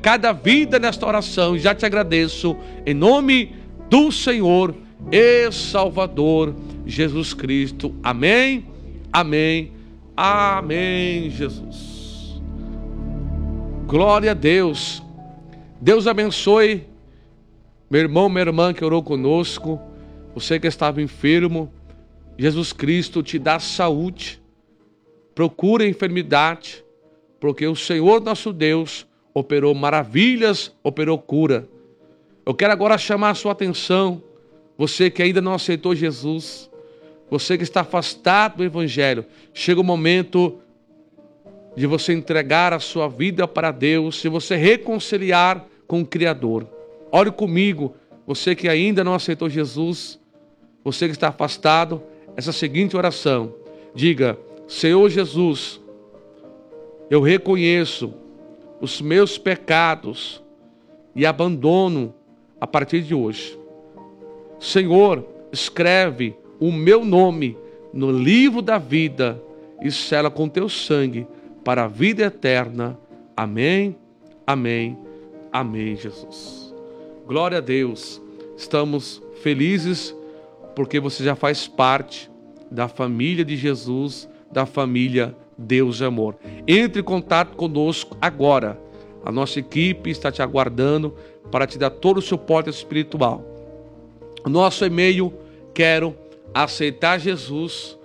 cada vida nesta oração. Já te agradeço em nome do Senhor e Salvador Jesus Cristo. Amém, amém, amém, Jesus. Glória a Deus. Deus abençoe meu irmão, minha irmã que orou conosco. Você que estava enfermo, Jesus Cristo te dá saúde. Procure a enfermidade, porque o Senhor nosso Deus operou maravilhas, operou cura. Eu quero agora chamar a sua atenção, você que ainda não aceitou Jesus, você que está afastado do Evangelho. Chega o momento de você entregar a sua vida para Deus, de você reconciliar com o Criador. Ore comigo, você que ainda não aceitou Jesus, você que está afastado, essa seguinte oração. Diga: Senhor Jesus, eu reconheço os meus pecados e abandono a partir de hoje. Senhor, escreve o meu nome no livro da vida e sela com teu sangue para a vida eterna. Amém, amém, amém, Jesus. Glória a Deus. Estamos felizes porque você já faz parte da família de Jesus, da família Deus é Amor. Entre em contato conosco agora. A nossa equipe está te aguardando para te dar todo o suporte espiritual. O nosso e-mail, quero aceitar Jesus,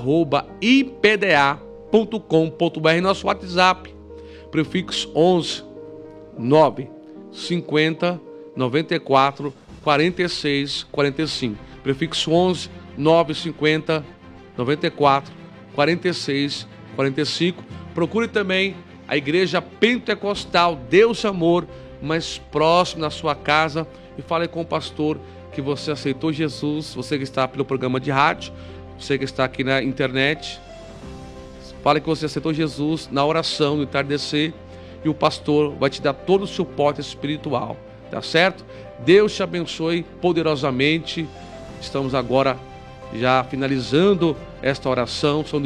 @ipda.com.br. Nosso WhatsApp, prefixo 11 9 50 94 46 45. Prefixo 11 950 94 46 45. Procure também a Igreja Pentecostal Deus Amor mais próximo da sua casa e fale com o pastor que você aceitou Jesus. Você que está pelo programa de rádio, você que está aqui na internet, fale que você aceitou Jesus na oração, no entardecer, e o pastor vai te dar todo o suporte espiritual, tá certo? Deus te abençoe poderosamente. Estamos agora já finalizando esta oração, são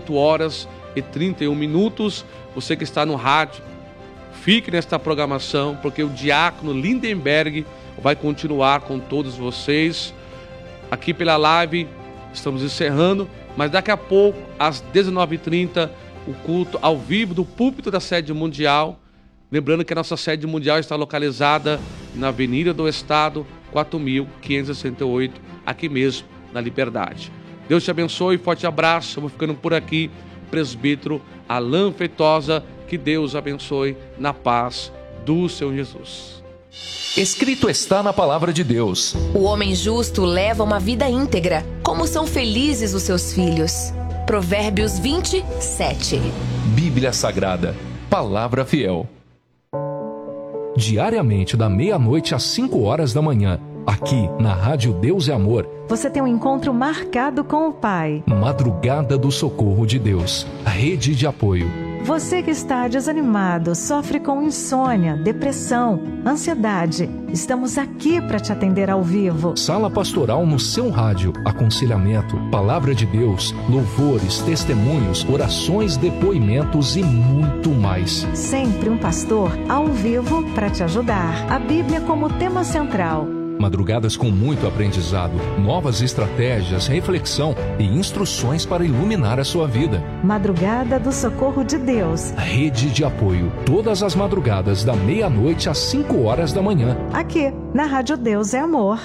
18h31. Você que está no rádio, fique nesta programação, porque o diácono Lindenberg vai continuar com todos vocês. Aqui pela live estamos encerrando, mas daqui a pouco, às 19h30, o culto ao vivo do púlpito da Sede Mundial. Lembrando que a nossa Sede Mundial está localizada na Avenida do Estado, 4.568, aqui mesmo, na Liberdade. Deus te abençoe, forte abraço. Eu vou ficando por aqui, presbítero Alain Feitosa. Que Deus abençoe na paz do Senhor Jesus. Escrito está na palavra de Deus: o homem justo leva uma vida íntegra, como são felizes os seus filhos. Provérbios 20:7. Bíblia Sagrada, palavra fiel. Diariamente da meia-noite às 5h da manhã, aqui na Rádio Deus é Amor, você tem um encontro marcado com o Pai. Madrugada do Socorro de Deus, rede de apoio. Você que está desanimado, sofre com insônia, depressão, ansiedade, estamos aqui para te atender ao vivo. Sala pastoral no seu rádio, aconselhamento, palavra de Deus, louvores, testemunhos, orações, depoimentos e muito mais. Sempre um pastor ao vivo para te ajudar. A Bíblia como tema central. Madrugadas com muito aprendizado, novas estratégias, reflexão e instruções para iluminar a sua vida. Madrugada do Socorro de Deus. Rede de apoio, todas as madrugadas da meia-noite às 5h da manhã. Aqui, na Rádio Deus é Amor.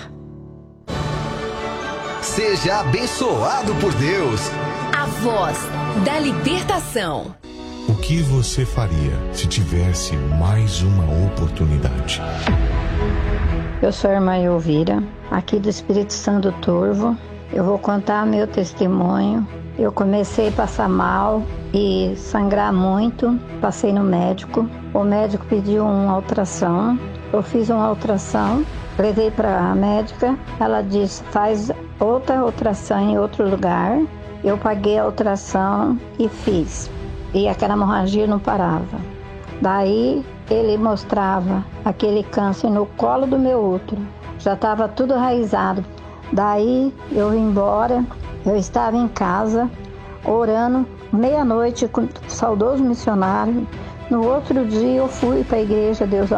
Seja abençoado por Deus. A voz da libertação. O que você faria se tivesse mais uma oportunidade? Eu sou a irmã Elvira, aqui do Espírito Santo Turvo. Eu vou contar meu testemunho. Eu comecei a passar mal e sangrar muito. Passei no médico. O médico pediu uma ultrassom. Eu fiz uma ultrassom, levei para a médica. Ela disse: faz outra ultrassom em outro lugar. Eu paguei a ultrassom e fiz. E aquela hemorragia não parava. Daí ele mostrava aquele câncer no colo do meu útero. Já estava tudo raizado. Daí eu vim embora. Eu estava em casa orando meia-noite com o saudoso missionário. No outro dia eu fui para a igreja Deus